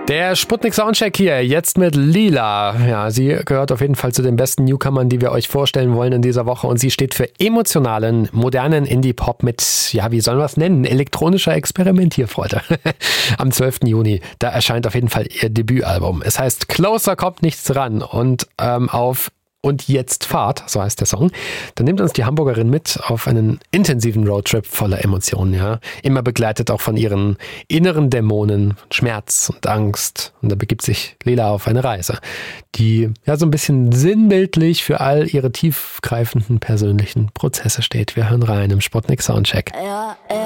Der Sputnik Soundcheck hier, jetzt mit Lila. Ja, sie gehört auf jeden Fall zu den besten Newcomern, die wir euch vorstellen wollen in dieser Woche. Und sie steht für emotionalen, modernen Indie-Pop mit, ja, wie sollen wir es nennen? Elektronischer Experimentierfreude. Am 12. Juni, da erscheint auf jeden Fall ihr Debütalbum. Es heißt Closer kommt nichts ran und auf Und jetzt Fahrt, so heißt der Song. Dann nimmt uns die Hamburgerin mit auf einen intensiven Roadtrip voller Emotionen, ja. Immer begleitet auch von ihren inneren Dämonen, Schmerz und Angst. Und da begibt sich Lila auf eine Reise, die ja so ein bisschen sinnbildlich für all ihre tiefgreifenden persönlichen Prozesse steht. Wir hören rein im Sputnik Soundcheck. Ja.